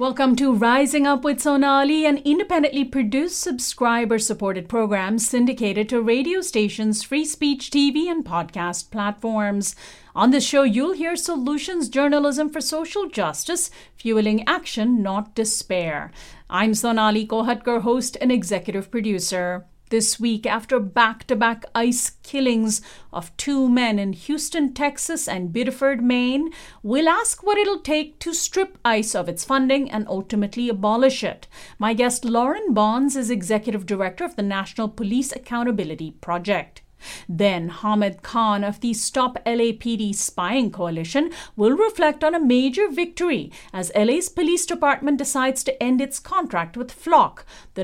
Welcome to Rising Up with Sonali, an independently produced, subscriber-supported program syndicated to radio stations, free speech TV, and podcast platforms. On this show, you'll hear solutions journalism for social justice, fueling action, not despair. I'm Sonali Kohatkar, host and executive producer. This week, after back-to-back ICE killings of two men in Houston, Texas and Biddeford, Maine, we'll ask what it'll take to strip ICE of its funding and ultimately abolish it. My guest, Lauren Bonds, is executive director of the National Police Accountability Project. Then Hamed Khan of the Stop LAPD Spying Coalition will reflect on a major victory as LA's police department decides to end its contract with Flock, the